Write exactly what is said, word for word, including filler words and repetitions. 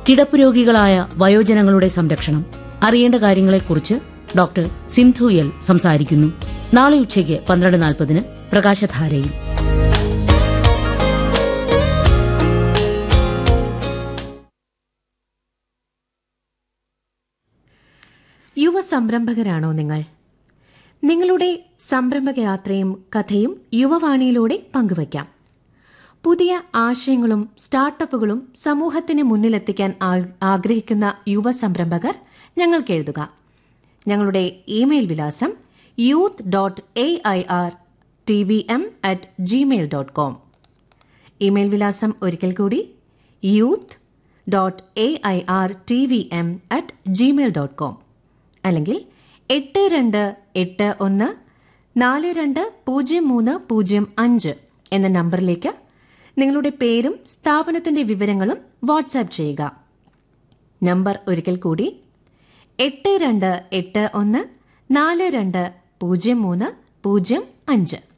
കിടപ്പ് രോഗികളായ വയോജനങ്ങളുടെ സംരക്ഷണം അറിയേണ്ട കാര്യങ്ങളെക്കുറിച്ച് ഡോക്ടർ സിന്ധു എൽ സംസാരിക്കുന്നു. നാളെ ഉച്ചയ്ക്ക് പന്ത്രണ്ട് നാൽപ്പതിന് പ്രകാശധാരയിൽ. യുവ സംരംഭകരാണോ നിങ്ങൾ? നിങ്ങളുടെ സംരംഭക യാത്രയും കഥയും യുവവാണിയിലൂടെ പങ്കുവയ്ക്കാം. പുതിയ ആശയങ്ങളും സ്റ്റാർട്ടപ്പുകളും സമൂഹത്തിന് മുന്നിലെത്തിക്കാൻ ആഗ്രഹിക്കുന്ന യുവ സംരംഭകർ ഞങ്ങൾക്ക് എഴുതുക. ഞങ്ങളുടെ ഇമെയിൽ വിലാസം youth dot A I R T V M at Gmail dot com. Email വിലാസം ഒരിക്കൽ കൂടി, youth dot A I R T V M at Gmail dot com. അല്ലെങ്കിൽ എട്ട് രണ്ട് എട്ട് ഒന്ന് നാല് രണ്ട് പൂജ്യം മൂന്ന് പൂജ്യം അഞ്ച് എന്ന നമ്പറിലേക്ക് നിങ്ങളുടെ പേരും സ്ഥാപനത്തിന്റെ വിവരങ്ങളും വാട്സാപ്പ് ചെയ്യുക. നമ്പർ ഒരിക്കൽ കൂടി, എട്ട് രണ്ട് എട്ട് ഒന്ന് നാല് രണ്ട് പൂജ്യം മൂന്ന് പൂജ്യം അഞ്ച്.